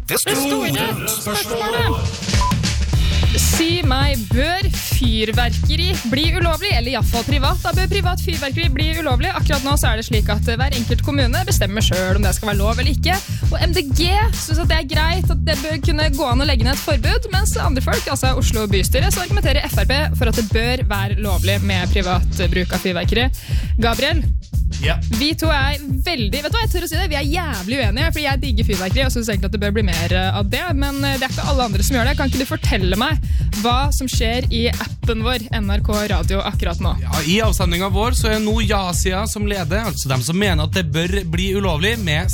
Det store spørsmålet. Si meg, bør fyrverkeri bli ulovlig, eller i hvert fall privat? Da bør privat fyrverkeri bli ulovlig. Akkurat nå så er det slik at hver enkelt kommune bestemmer selv om det skal være lov eller ikke. Og MDG synes at det er greit, at det bør kunne gå an å legge ned et forbud, mens andre folk, altså Oslo bystyre, så argumenterer FrP for at det bør være lovlig med privat bruk av fyrverkeri. Gabriel? Ja. Vi to er veldig, vet du hva jeg tør å si det? Vi er jævlig uenige, fordi jeg digger fyrverkeri og synes egentlig at det bør bli mer av det, men det er ikke alle andre som gjør det. Kan ikke du fortelle meg hva som skjer i appen vår NRK Radio akkurat nå? Ja, i avsendingen vår så er nå ja-sida som leder, altså dem som mener at det bør bli ulovlig, med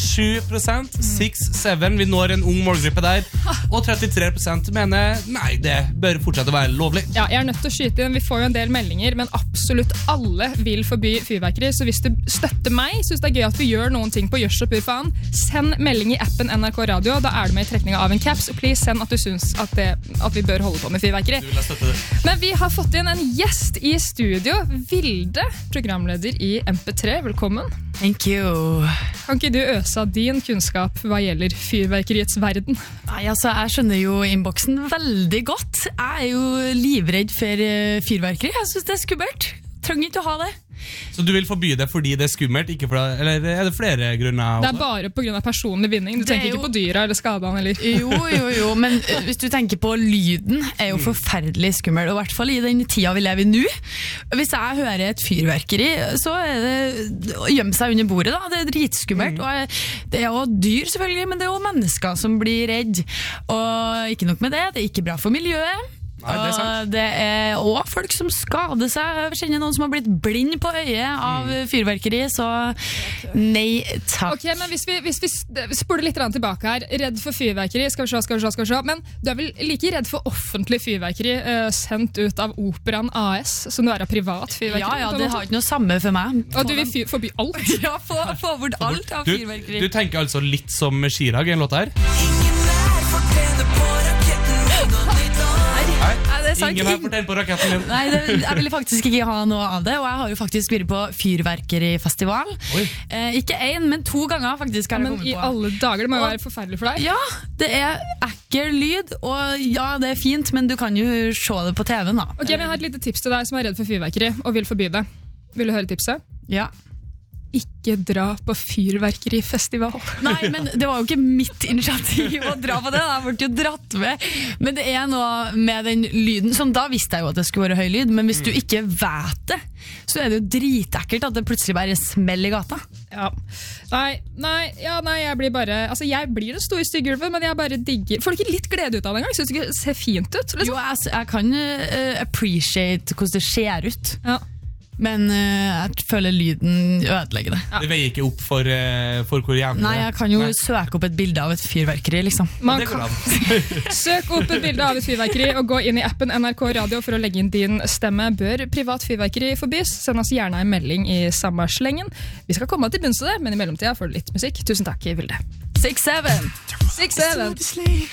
67%, 6-7, vi når en ung målgruppe der, og 33% mener nei, det bør fortsette å være lovlig. Ja, jeg er nødt til å skyte inn, vi får jo en del meldinger, men absolutt alle vil forby fyrverkeri, så hvis du støtter meg, synes det er gøy at vi gjør noen ting på Gjørs og Pur faen, send melding i appen NRK Radio, da er du med i trekningen av en caps, og please send at du synes at vi bør holde på med fyrverkeri. Du vil ha støtte det. Men vi har fått inn en gjest i studio, Vilde, programleder i MP3, velkommen. Thank you. Kan ikke du øse av din kunnskap hva gjelder fyrverkeriets verden? Nei, altså, jeg skjønner jo innboksen veldig godt. Jeg er jo livredd for fyrverkeri. Jeg synes det er skummelt. Trenger ikke å ha det. Så du vil forby det fordi det er skummelt, ikke for, eller er det flere grunner også? Det er bare på grunn av personlig vinning. Du tenker ikke på dyra eller skadene, eller? Jo, men hvis du tenker på lyden, er jo forferdelig skummel, og i hvert fall i den tida vi lever i nå. Hvis jeg hører et fyrverkeri, så er det å gjemme seg under bordet, da. Det er dritskummelt, og det er jo dyr selvfølgelig, men det er jo mennesker som blir redd. Og ikke nok med det, det er ikke bra for miljøet. Nei, det er sant. Og det er også folk som skader seg. Jeg kjenner noen som har blitt blind på øyet av fyrverkeri, så nei takk. Ok, men hvis vi spoler litt tilbake her, redd for fyrverkeri, skal vi se, men du er vel like redd for offentlig fyrverkeri sendt ut av Operaen AS, som du er av privat fyrverkeri? Ja, det har ikke noe samme for meg. Og du vil forby alt? Ja, få bort alt av fyrverkeri. Du tenker altså litt som Chirag i en låt her? Ingen her forteller på raketten din. Nei, jeg ville faktisk ikke ha noe av det, og jeg har jo faktisk vært på fyrverkerifestival. Ikke en, men 2 ganger faktisk. Men i alle dager, det må jo være forferdelig for deg. Ja, det er ekkel lyd, og ja, det er fint, men du kan jo se det på TV-en da. Ok, men jeg har et lite tips til deg som er redd for fyrverkeri og vil forby det. Vil du høre tipset? Ja. Ikke dra på fyrverkerifestival. Nei, men det var jo ikke mitt initiativ å dra på det, jeg ble jo dratt med. Men det er noe med den lyden, som da visste jeg jo at det skulle være høy lyd, men hvis du ikke vet det, så er det jo dritekkelt at det plutselig bare smell i gata. Ja. Nei, jeg blir bare, altså jeg blir den store styggulven, men jeg bare digger. Får du ikke litt glede ut av det en gang? Synes du ikke det ser fint ut? Liksom? Jo, jeg kan appreciate hvordan det ser ut. Ja. Men jeg føler lyden ødelegger det. Ja. Det veier ikke opp for hvor jævlig. Nei, jeg kan jo søke opp et bilde av et fyrverkeri, liksom. Man kan søk opp et bilde av et fyrverkeri og gå inn i appen NRK Radio for å legge inn din stemme. Bør privat fyrverkeri forbys? Send oss gjerne en melding i samme slengen. Vi skal komme til bunns av det, men i mellomtida får du litt musikk. Tusen takk, Vilde. 6-7.